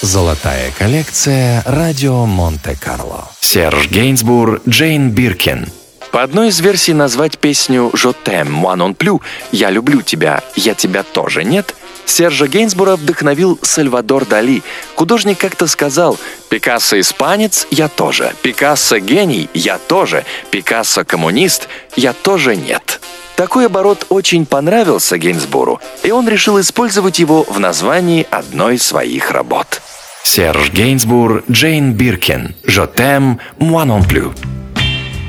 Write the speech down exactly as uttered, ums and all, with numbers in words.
Золотая коллекция «Радио Монте-Карло». Серж Гейнсбур, Джейн Биркин. По одной из версий назвать песню «Je t'aime, moi non plus» «Я люблю тебя, я тебя тоже нет» Сержа Гейнсбура вдохновил Сальвадор Дали. Художник как-то сказал: «Пикассо испанец, я тоже. Пикассо гений, я тоже. Пикассо коммунист, я тоже нет». Такой оборот очень понравился Гейнсбуру, и он решил использовать его в названии одной из своих работ. Серж Гейнсбур, Джейн Биркин. «Je t'aime, moi non plus».